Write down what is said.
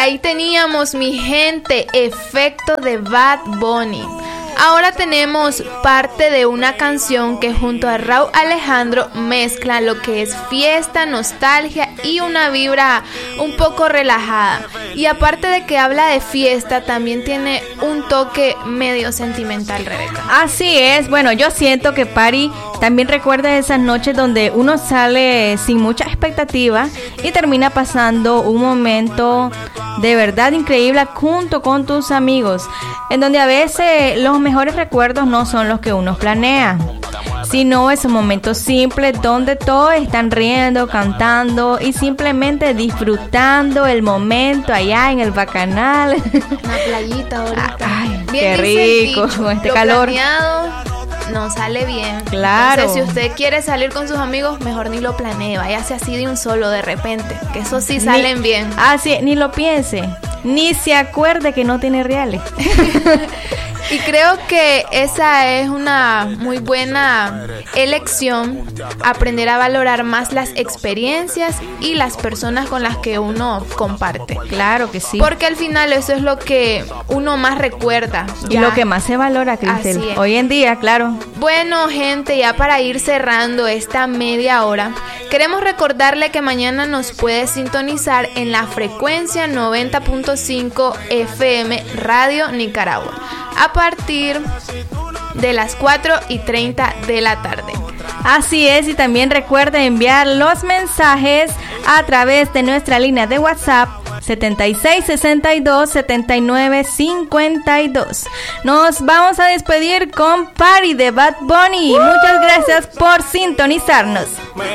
ahí teníamos, mi gente, Efecto de Bad Bunny. Ahora tenemos parte de una canción que junto a Rauw Alejandro mezcla lo que es fiesta, nostalgia y una vibra un poco relajada. Y aparte de que habla de fiesta, también tiene un toque medio sentimental, Rebeca. Así es, bueno, yo siento que Pari también recuerda esas noches donde uno sale sin mucha expectativa y termina pasando un momento de verdad increíble junto con tus amigos, en donde a veces los mejores recuerdos no son los que uno planea, sino esos momentos simples donde todos están riendo, cantando y simplemente disfrutando el momento allá en el bacanal. Una playita ahorita. Ay, bien qué rico, dicho, con este lo calor. Planeado no sale bien. Claro. Entonces, si usted quiere salir con sus amigos, mejor ni lo planee, váyase así de un solo de repente, que eso sí salen bien. Sí, ni lo piense, ni se acuerde que no tiene reales. Y creo que esa es una muy buena elección, aprender a valorar más las experiencias y las personas con las que uno comparte. Claro que sí. Porque al final eso es lo que uno más recuerda. Y lo que más se valora, Cristel, hoy en día, claro. Bueno, gente, ya para ir cerrando esta media hora, queremos recordarle que mañana nos puede sintonizar en la frecuencia 90.5 FM Radio Nicaragua, a partir de las 4:30 de la tarde. Así es, y también recuerde enviar los mensajes a través de nuestra línea de WhatsApp 7662-7952. Nos vamos a despedir con Party de Bad Bunny. Muchas gracias por sintonizarnos.